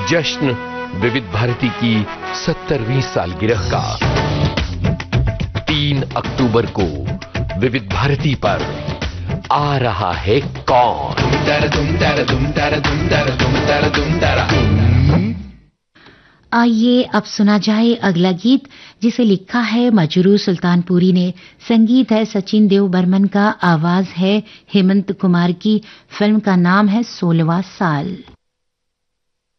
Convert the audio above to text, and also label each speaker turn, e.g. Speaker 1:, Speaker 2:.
Speaker 1: जश्न विविध भारती की 70वीं सालगिरह का 3 अक्टूबर को विविध भारती पर आ रहा है कौन।
Speaker 2: आइए अब सुना जाए अगला गीत, जिसे लिखा है मजरू सुल्तानपुरी ने, संगीत है सचिन देव बर्मन का, आवाज है हेमंत कुमार की। फिल्म का नाम है 16वां साल।